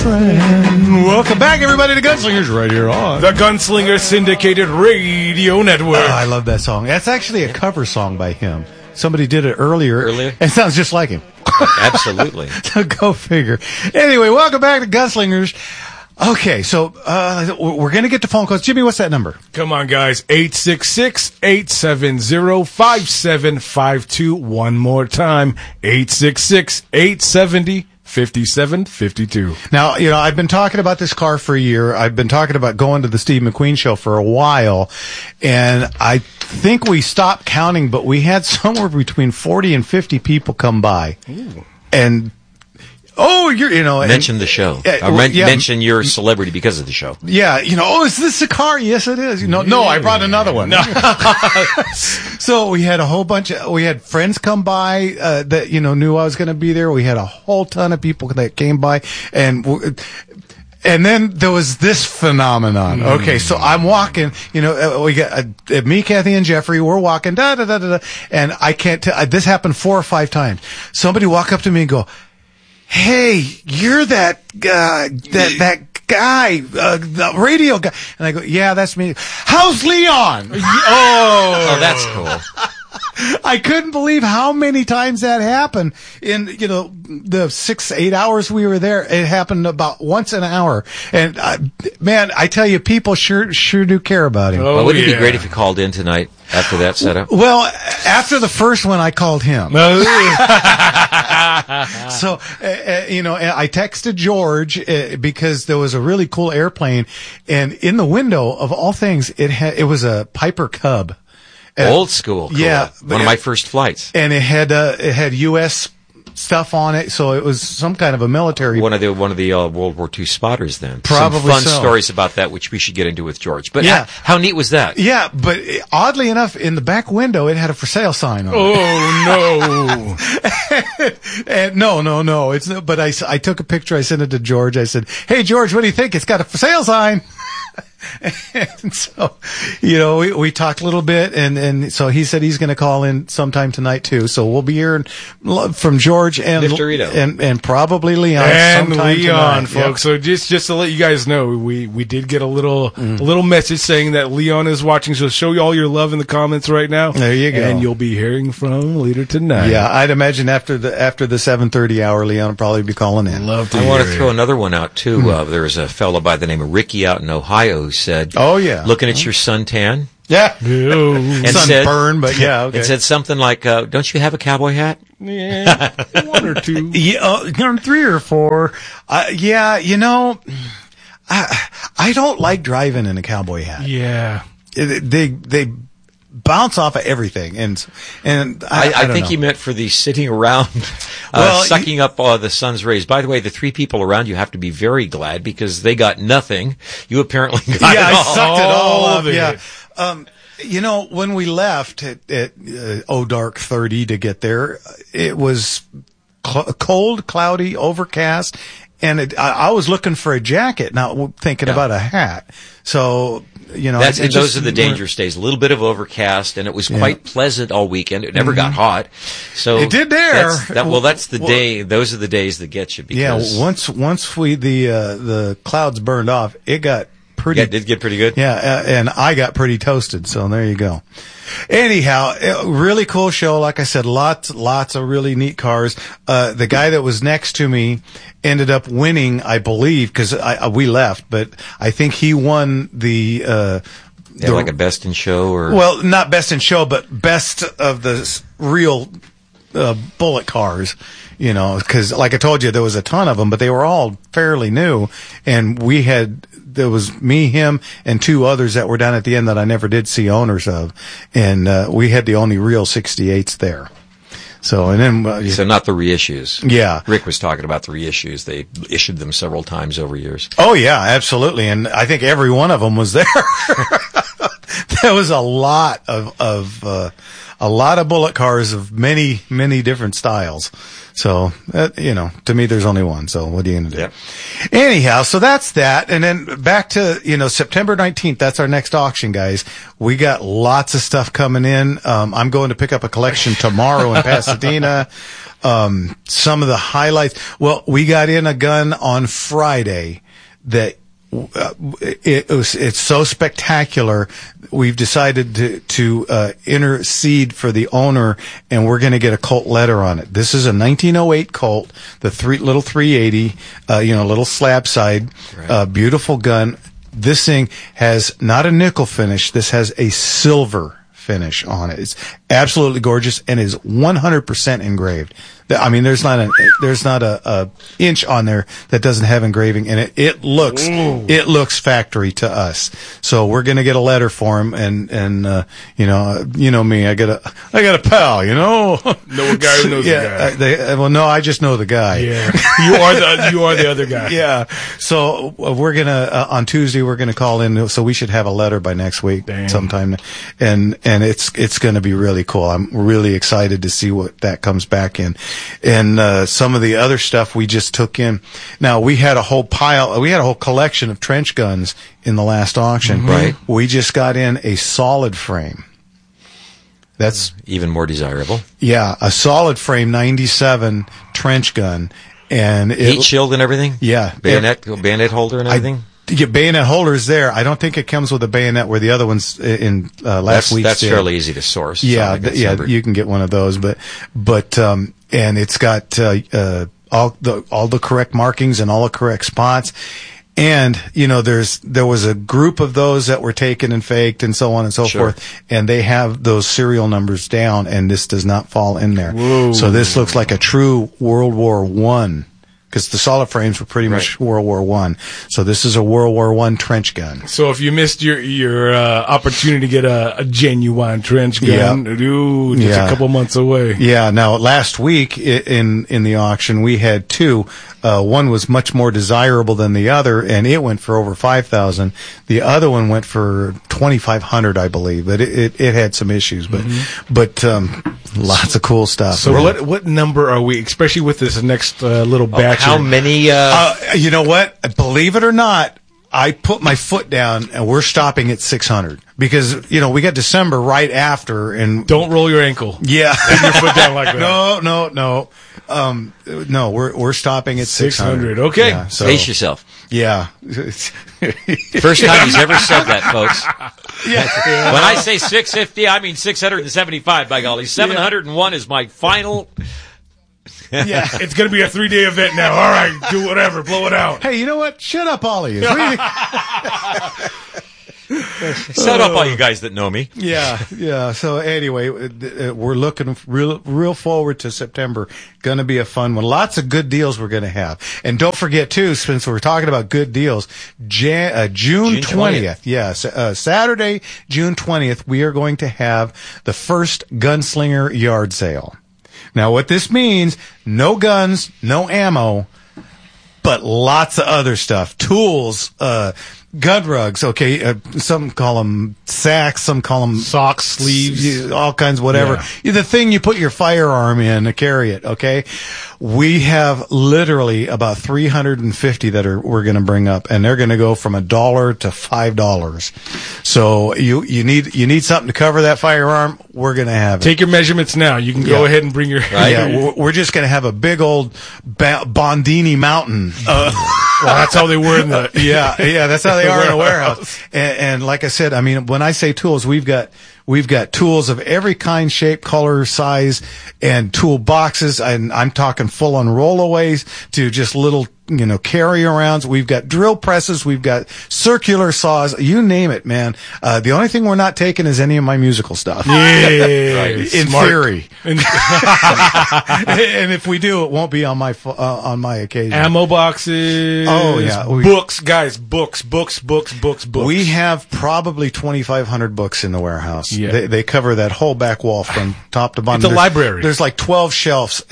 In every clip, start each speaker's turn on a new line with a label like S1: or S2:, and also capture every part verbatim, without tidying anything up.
S1: Welcome back, everybody, to Gunslingers right here on
S2: the Gunslinger Syndicated Radio Network.
S1: Oh, I love that song. That's actually a cover song by him. Somebody did it earlier.
S3: Earlier?
S1: It sounds just like him.
S3: Absolutely.
S1: So go figure. Anyway, welcome back to Gunslingers. Okay, so uh, we're going to get to phone calls. Jimmy, what's that number?
S2: Come on, guys. eight six six, eight seven zero, five seven five two. One more time. eight six six, eight seven zero, fifty-seven fifty-two.
S1: Now, you know, I've been talking about this car for a year. I've been talking about going to the Steve McQueen show for a while, and I think we stopped counting, but we had somewhere between forty and fifty people come by.
S2: Ooh.
S1: And oh, you're, you know,
S3: mention
S1: and,
S3: the show.
S1: Uh,
S3: or men-
S1: yeah,
S3: mention your celebrity because of the show.
S1: Yeah, you know, oh, is this a car? Yes, it is. You know, no, I brought another one. No. So we had a whole bunch of, we had friends come by uh, that, you know, knew I was going to be there. We had a whole ton of people that came by, and and then there was this phenomenon. Mm. Okay, so I'm walking, you know, uh, we got uh, me, Kathy, and Jeffrey. We're walking, da da da da, da and I can't tell. Uh, this happened four or five times. Somebody walk up to me and go, "Hey, you're that uh, that that guy, uh, the radio guy." And I go, "Yeah, that's me. How's Leon?"
S3: Oh, oh, that's cool.
S1: I couldn't believe how many times that happened in, you know, the six, eight hours we were there. It happened about once an hour. And uh, man, I tell you, people sure, sure do care about him.
S3: Oh, well, wouldn't
S2: yeah.
S3: it be great if you called in tonight after that setup?
S1: Well, after the first one, I called him. So, uh, uh, you know, I texted George uh, because there was a really cool airplane, and in the window of all things, it had, it was a Piper Cub. Uh,
S3: Old school. Cool.
S1: Yeah.
S3: One of my first flights.
S1: And it had, uh, it had U S stuff on it, so it was some kind of a military.
S3: One of the one of the uh, World War Two spotters. Then
S1: probably
S3: some fun
S1: so.
S3: stories about that, which we should get into with George. But
S1: yeah,
S3: how, how neat was that?
S1: Yeah, but it, oddly enough, in the back window, it had a for sale sign on
S2: oh,
S1: it. Oh no! And no, no, no. It's but I I took a picture. I sent it to George. I said, "Hey George, what do you think? It's got a for sale sign." And so, you know, we, we talked a little bit, and, and so he said he's going to call in sometime tonight too. So we'll be hearing from George and and, and probably Leon
S2: and
S1: sometime
S2: Leon,
S1: tonight.
S2: folks. Yep. So just just to let you guys know, we we did get a little mm. a little message saying that Leon is watching. So show you all your love in the comments right now.
S1: There you go,
S2: and you'll be hearing from him later tonight.
S1: Yeah, I'd imagine after the after the seven thirty hour, Leon will probably be calling in.
S2: Love to
S3: I
S2: hear
S3: want to
S2: it.
S3: throw another one out too. Mm. Uh, there was a fellow by the name of Ricky out in Ohio who said,
S1: "Oh yeah,
S3: looking at your suntan."
S1: Yeah,
S3: and
S1: sunburn, but yeah, okay.
S3: And said something like, uh, "Don't you have a cowboy hat?"
S2: Yeah, one or two.
S1: Yeah, uh, three or four. Uh, yeah, you know, I I don't like driving in a cowboy hat.
S2: Yeah,
S1: it, they they bounce off of everything, and and I,
S3: I, I,
S1: I don't
S3: think
S1: know.
S3: he meant for the sitting around, uh,
S1: well,
S3: sucking up uh, the sun's rays. By the way, the three people around you have to be very glad because they got nothing. You apparently got
S1: yeah,
S3: it all.
S1: I sucked it all up.
S2: It.
S1: Yeah. Um, you know, when we left at, at uh, oh dark thirty to get there, it was cl- cold, cloudy, overcast, and it, I, I was looking for a jacket, not thinking
S3: yeah.
S1: about a hat. So, you know,
S3: That's,
S1: it, it
S3: and those
S1: just,
S3: are the dangerous days. A little bit of overcast, and it was quite yeah. pleasant all weekend. It never mm-hmm. got hot. So
S1: it did there.
S3: That's, that, well, that's the
S1: well,
S3: day. Those are the days that get you. Because
S1: yeah, once once we the uh, the clouds burned off, it got pretty.
S3: Yeah, it did get pretty good.
S1: Yeah, uh, and I got pretty toasted. So there you go. Anyhow, it, really cool show. Like I said, lots lots of really neat cars. Uh, the guy that was next to me ended up winning, I believe, because I, we left, but I think he won the. Uh,
S3: yeah,
S1: the,
S3: like a best in show, or
S1: well, not best in show, but best of the real uh, bullet cars. You know, because like I told you, there was a ton of them, but they were all fairly new, and we had. There was me, him, and two others that were down at the end that I never did see owners of, and uh, we had the only real sixty-eights there. So and then uh,
S3: so not the reissues.
S1: Yeah,
S3: Rick was talking about the reissues. They issued them several times over years.
S1: Oh yeah, absolutely, and I think every one of them was there. There was a lot of of uh, a lot of bullet cars of many many different styles. So uh, you know, to me, there's only one. So what are you going to do?
S3: Yep.
S1: Anyhow, so that's that. And then back to you know September nineteenth. That's our next auction, guys. We got lots of stuff coming in. Um, I'm going to pick up a collection tomorrow in Pasadena. Um, some of the highlights. Well, we got in a gun on Friday that. Uh, it, it was, it's so spectacular. We've decided to, to, uh, intercede for the owner, and we're going to get a Colt letter on it. This is a nineteen oh eight Colt, the three, little three eighty, uh, you know, little slab side, right. uh, beautiful gun. This thing has not a nickel finish. This has a silver finish on it. It's absolutely gorgeous and is one hundred percent engraved. I mean, there's not a there's not a, a inch on there that doesn't have engraving in it. It looks Ooh. it looks factory to us. So we're gonna get a letter for him, and and uh, you know you know me, I got a I got a pal, you know,
S2: know a guy who knows
S1: yeah,
S2: a guy.
S1: Uh, they, well, no, I just know the guy.
S2: Yeah, you are the you are the other guy.
S1: Yeah. So uh, we're gonna uh, on Tuesday we're gonna call in. So we should have a letter by next week
S2: Damn.
S1: sometime, and and it's it's gonna be really cool. I'm really excited to see what that comes back in. And uh, some of the other stuff we just took in. Now, we had a whole pile, we had a whole collection of trench guns in the last auction.
S3: Mm-hmm. Right.
S1: We just got in a solid frame. That's
S3: even more desirable.
S1: Yeah, a solid frame ninety-seven trench gun. And it,
S3: heat shield and everything?
S1: Yeah.
S3: Bayonet, it, bayonet holder and everything?
S1: I, Yeah, bayonet holders there. I don't think it comes with a bayonet where the other ones in uh, last week.
S3: That's
S1: did.
S3: fairly easy to source.
S1: Yeah, th- yeah, numbered. You can get one of those, but but um, and it's got uh, uh, all the all the correct markings and all the correct spots. And you know, there's there was a group of those that were taken and faked and so on and so
S3: sure.
S1: forth, and they have those serial numbers down, and this does not fall in there.
S2: Whoa.
S1: So this looks like a true World War One. Because the solid frames were pretty
S3: right.
S1: much World War One, so this is a World War One trench gun.
S2: So if you missed your your uh, opportunity to get a, a genuine trench gun,
S1: yeah.
S2: dude, just
S1: yeah.
S2: a couple months away.
S1: Yeah. Now, last week in in the auction, we had two. Uh, one was much more desirable than the other, and it went for over five thousand. The other one went for twenty five hundred, I believe. But it, it it had some issues, but mm-hmm. but um, lots of cool stuff.
S2: So really. what what number are we? Especially with this next uh, little batch.
S3: Oh, how many? Uh,
S1: uh, you know what? Believe it or not, I put my foot down, and we're stopping at six hundred because you know we got December right after, and
S2: don't roll your ankle.
S1: Yeah,
S2: put your foot down like that.
S1: No, no, no, um, no. We're we're stopping at six hundred.
S2: Okay,
S1: yeah, so,
S3: pace yourself.
S1: Yeah.
S3: First time he's ever said that, folks.
S1: Yeah.
S3: When I say six fifty, I mean six hundred seventy-five. By golly, seven hundred one yeah. is my final.
S2: Yeah, it's going to be a three-day event now. All right, do whatever, blow it out.
S1: Hey, you know what? Shut up, all of you.
S3: Shut up, all you guys that know me.
S1: Yeah, yeah. So anyway, we're looking real, real forward to September. Going to be a fun one. Lots of good deals we're going to have. And don't forget, too, since we're talking about good deals, Jan, uh, June twentieth, yes, uh, Saturday, June twentieth, we are going to have the first Gunslinger yard sale. Now, what this means, no guns, no ammo, but lots of other stuff. Tools, uh, gun rugs, okay, uh, some call them sacks, some call them
S2: socks, sleeves,
S1: all kinds, whatever. Yeah. The thing you put your firearm in to carry it, okay? We have literally about three hundred fifty that are we're going to bring up, and they're going to go from a dollar to five dollars. So you you need you need something to cover that firearm. We're going to have it.
S2: Take your measurements now. You can go yeah. ahead and bring your.
S1: Right? Yeah, we're just going to have a big old ba- Bondini mountain. Uh,
S2: well, that's how they were in the.
S1: Yeah, yeah, that's how they are in a warehouse. And, and like I said, I mean, when I say tools, we've got. We've got tools of every kind, shape, color, size, and tool boxes. And I'm talking full on rollaways to just little, you know, carry arounds. We've got drill presses. We've got circular saws. You name it, man. Uh, the only thing we're not taking is any of my musical stuff.
S2: Yeah, right.
S1: In
S2: Smart.
S1: theory. and if we do, it won't be on my uh, on my occasion.
S2: Ammo boxes.
S1: Oh yeah, we,
S2: books, guys. Books, books, books, books, books.
S1: We have probably twenty-five hundred books in the warehouse.
S2: Yeah.
S1: They, they cover that whole back wall from top to bottom.
S2: It's a
S1: there's,
S2: library.
S1: There's like twelve shelves, and they're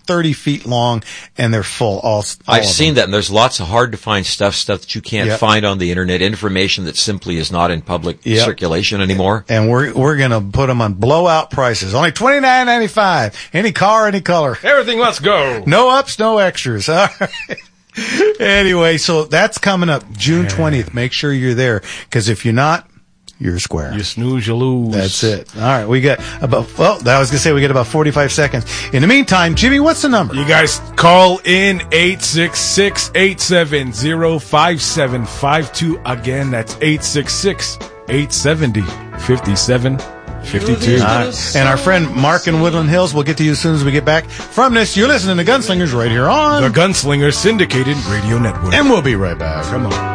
S1: thirty feet long, and they're full. All, all
S3: I've seen that, and there's lots of hard to find stuff, stuff that you can't
S1: Yep.
S3: find on the internet, information that simply is not in public
S1: Yep.
S3: circulation anymore.
S1: And we're we're gonna put them on blowout prices, only twenty nine ninety five. Any car, any color.
S2: Everything, let's go.
S1: No ups, no extras. All right. Anyway, so that's coming up June twentieth. Make sure you're there, because if you're not, you're square.
S2: You snooze, you lose.
S1: That's it. All right, we got about, well, I was going to say we got about forty-five seconds. In the meantime, Jimmy, what's the number?
S2: You guys call in eight six six, eight seven zero, five seven five two. Again, that's eight six six, eight seven zero, five seven five two.
S1: All right. And our friend Mark in Woodland Hills, we'll get to you as soon as we get back from this. You're listening to Gunslingers right here on
S2: The Gunslinger Syndicated Radio Network.
S1: and we'll be right back.
S2: Come on.